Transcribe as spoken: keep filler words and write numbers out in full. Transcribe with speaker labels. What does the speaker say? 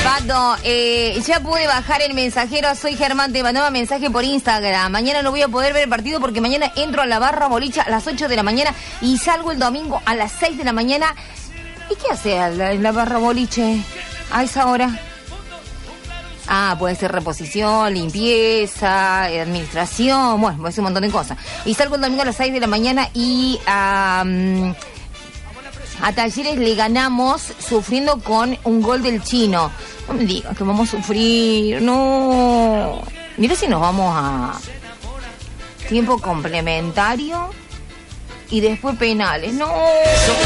Speaker 1: Pato, eh, ya pude bajar el mensajero, soy Germán, te mandaba mensaje por Instagram. Mañana no voy a poder ver el partido porque mañana entro a la barra bolicha a las ocho de la mañana y salgo el domingo a las seis de la mañana. ¿Y qué hace la, la barra boliche a esa hora? Ah, puede ser reposición, limpieza, administración, bueno, puede ser un montón de cosas. Y salgo el domingo a las seis de la mañana y um, a Talleres le ganamos sufriendo con un gol del Chino. No me digas que vamos a sufrir, no. Mira si nos vamos a tiempo complementario y después penales, no.